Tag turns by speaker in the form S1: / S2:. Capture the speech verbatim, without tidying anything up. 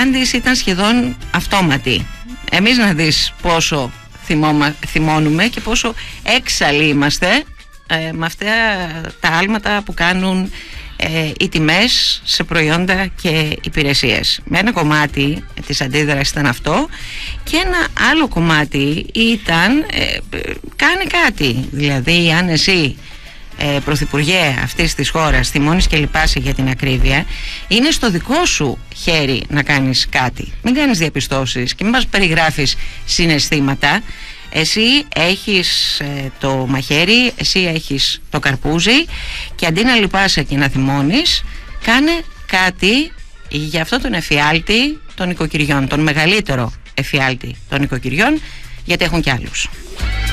S1: απάντηση ήταν σχεδόν αυτόματη. Εμείς να δεις πόσο θυμώμα, θυμώνουμε και πόσο έξαλλοι είμαστε ε, με αυτά τα άλματα που κάνουν ε, οι τιμές σε προϊόντα και υπηρεσίες. Με ένα κομμάτι της αντίδρασης ήταν αυτό, και ένα άλλο κομμάτι ήταν ε, κάνε κάτι. Δηλαδή, αν εσύ ε, πρωθυπουργέ αυτής της χώρας θυμώνεις και λυπάσαι για την ακρίβεια, είναι στο δικό σου χέρι να κάνεις κάτι. Μην κάνεις διαπιστώσεις και μην μας περιγράφεις συναισθήματα. Εσύ έχεις ε, το μαχαίρι, εσύ έχεις το καρπούζι, και αντί να λυπάσαι και να θυμώνεις, κάνε κάτι για αυτό τον εφιάλτη των οικοκυριών, τον μεγαλύτερο εφιάλτη των οικοκυριών, γιατί έχουν κι άλλους.